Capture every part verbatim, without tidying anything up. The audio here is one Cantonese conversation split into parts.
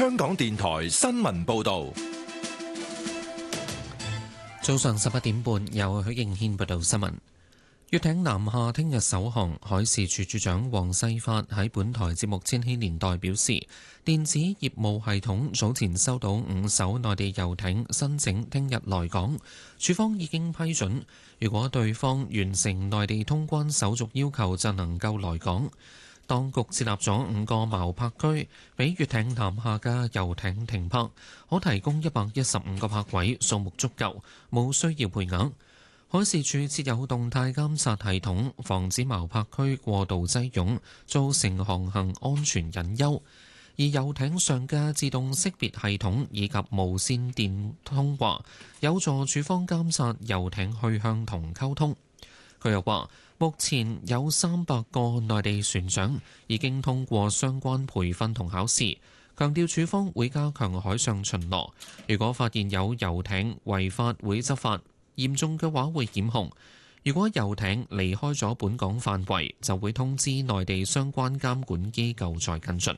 香港電台新聞報道。 早上十一點半，由許敬軒報道新聞。粵艇南下聽日首航，海事處處長黃世發喺本台節目《千禧年代》表示，電子業務系統早前收到五艘內地遊艇申請聽日來港，處方已經批准。如果對方完成內地通關手續要求，就能夠來港。當局設立咗五個錨泊區，俾粵艇南下嘅遊艇停泊，可提供一百一十五個泊位，數目足夠，冇需要配額。海事處設有動態監察系統，防止錨泊區過度擠擁，造成航行安全隱憂。而遊艇上嘅自動識別系統以及無線電通話，有助處方監察遊艇去向同溝通。佢又話，目前有三百個內地船長已經通過相關培訓同考試，強調處方會加強海上巡邏，如果發現有遊艇違法會執法，嚴重嘅話會檢控。如果遊艇離開咗本港範圍，就會通知內地相關監管機構再跟進。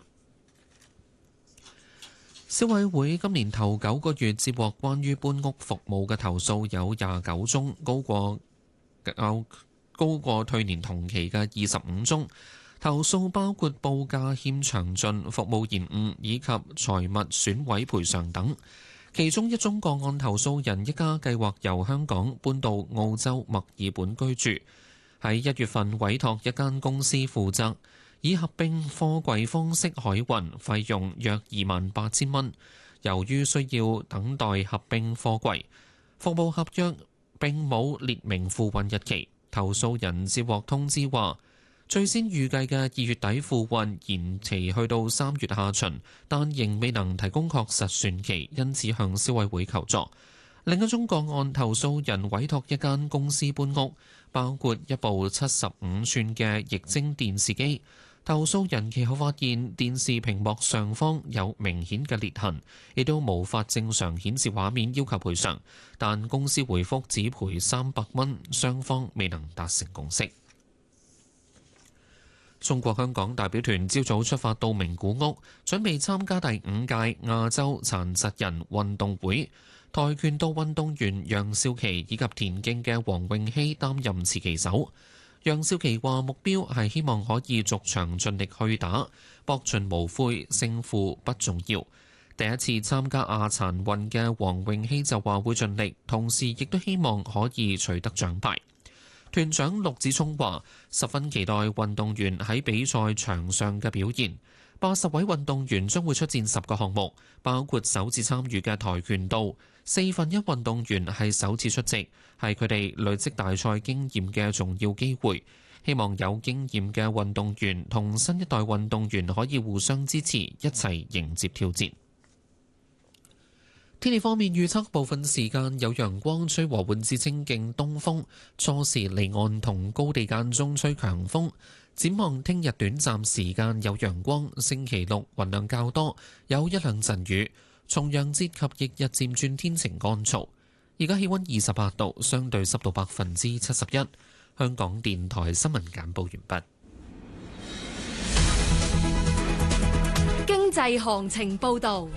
消委會今年頭九個月接獲關於搬屋服務嘅投訴有廿九宗，高過較高過去年同期嘅二十五宗。投訴包括報價欠詳盡、服務延誤以及財物損毀賠償等。其中一宗個案投訴人一家計劃由香港搬到澳洲墨爾本居住，喺一月份委託一間公司負責，以合併貨櫃方式海運，費用約二萬八千蚊。由於需要等待合併貨櫃，服務合約並冇列明付運日期。投訴人接獲通知話，最先預計嘅二月底付運延期去到三月下旬，但仍未能提供確實船期，因此向消委會求助。另一宗個案，投訴人委託一間公司搬屋，包括一部七十五寸嘅液晶電視機。投訴人其後發現電視屏幕上方有明顯嘅裂痕，亦都無法正常顯示畫面，要求賠償，但公司回覆只賠三百蚊，雙方未能達成共識。中國香港代表團朝早出發到名古屋，準備參加第五屆亞洲殘疾人運動會。跆拳道運動員楊少琪以及田徑嘅黃詠希擔任持旗手。楊少琪話目標係希望可以逐場盡力去打，搏盡無悔，勝負不重要。第一次參加亞殘運嘅黃詠希就話會盡力，同時亦都希望可以取得獎牌。團長陸子聰話十分期待運動員喺比賽場上嘅表現。八十位運動員將會出戰十個項目，包括首次參與嘅跆拳道。四分一運動員係首次出席，係佢哋累積大賽經驗嘅重要機會。希望有經驗嘅運動員同新一代運動員可以互相支持，一齊迎接挑戰。天氣方面預測，部分時間有陽光，吹和緩至清勁東風，初時離岸同高地間中吹強風。展望聽日短暫時間有陽光，星期六雲量較多，有一兩陣雨。重陽節及翌日漸轉天晴乾燥。而家氣溫二十八度，相對濕度百分之七十一。香港電台新聞簡報完畢。 經濟行情報道。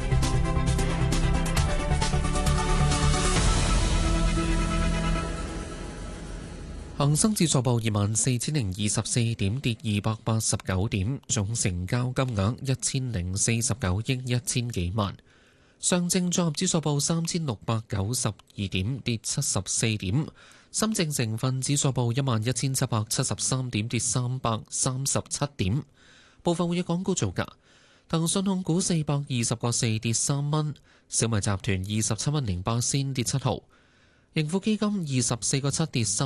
恒生指數報二萬四千零二十四點，跌二百八十九點，總成交金額一千零四十九億一千幾萬。上證綜合指數報三千六百九十二點，跌七十四點。深證成分指數報一萬一千七百七十三點，跌三百三十七點。部分會議港股造價：騰訊控股四百二十個四跌三蚊，小米集團二十七蚊零八仙跌七毫，盈富基金二十四個七跌三。